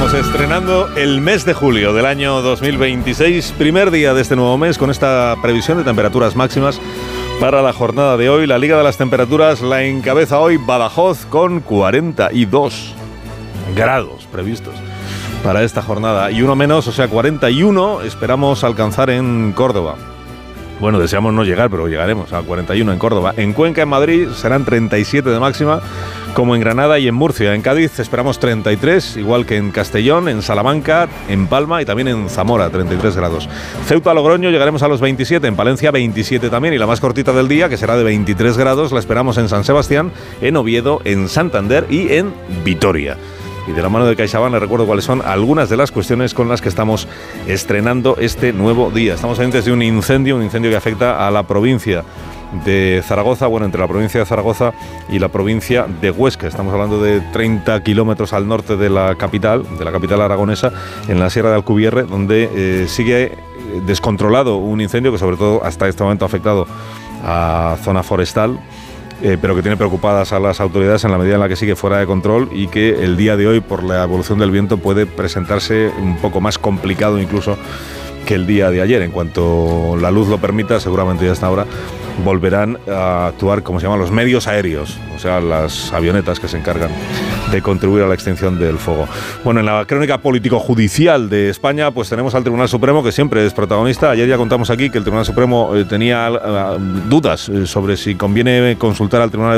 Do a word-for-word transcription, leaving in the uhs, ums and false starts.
Estamos estrenando el mes de julio del año dos mil veintiséis, primer día de este nuevo mes, con esta previsión de temperaturas máximas para la jornada de hoy. La Liga de las Temperaturas la encabeza hoy Badajoz con cuarenta y dos grados previstos para esta jornada, y uno menos, o sea, cuarenta y uno esperamos alcanzar en Córdoba. Bueno, deseamos no llegar, pero llegaremos a cuarenta y uno en Córdoba. En Cuenca, en Madrid, serán treinta y siete de máxima, como en Granada y en Murcia. En Cádiz esperamos treinta y tres, igual que en Castellón, en Salamanca, en Palma y también en Zamora, treinta y tres grados. Ceuta, Logroño, llegaremos a los veintisiete, en Palencia veintisiete también, y la más cortita del día, que será de veintitrés grados, la esperamos en San Sebastián, en Oviedo, en Santander y en Vitoria. Y de la mano de CaixaBank les recuerdo cuáles son algunas de las cuestiones con las que estamos estrenando este nuevo día. Estamos pendientes de un incendio, un incendio que afecta a la provincia de Zaragoza, bueno, entre la provincia de Zaragoza y la provincia de Huesca. Estamos hablando de treinta kilómetros al norte de la capital, de la capital aragonesa, en la Sierra de Alcubierre, donde eh, sigue descontrolado un incendio que sobre todo hasta este momento ha afectado a zona forestal. Eh, pero que tiene preocupadas a las autoridades en la medida en la que sigue fuera de control, y que el día de hoy, por la evolución del viento, puede presentarse un poco más complicado incluso que el día de ayer. En cuanto la luz lo permita, seguramente ya hasta ahora volverán a actuar, como se llaman, los medios aéreos, o sea, las avionetas que se encargan de contribuir a la extinción del fuego. Bueno, en la crónica político-judicial de España, pues tenemos al Tribunal Supremo, que siempre es protagonista. Ayer ya contamos aquí que el Tribunal Supremo eh, tenía eh, dudas eh, sobre si conviene consultar al Tribunal